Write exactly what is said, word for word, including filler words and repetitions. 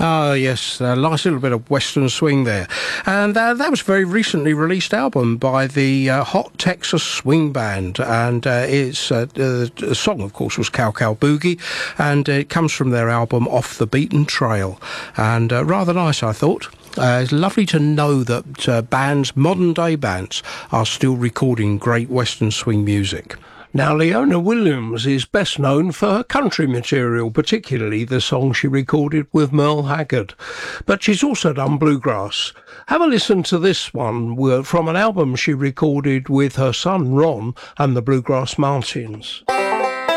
Oh, yes, a nice little bit of Western swing there. And uh, that was a very recently released album by the uh, Hot Texas Swing Band. And uh, it's uh, uh, the song, of course, was Cow Cow Boogie. And uh, it comes from their album Off the Beaten Trail. And uh, rather nice, I thought. Uh, it's lovely to know that uh, bands, modern-day bands, are still recording great Western swing music. Now, Leona Williams is best known for her country material, particularly the song she recorded with Merle Haggard. But she's also done bluegrass. Have a listen to this one from an album she recorded with her son Ron and the Bluegrass Martins.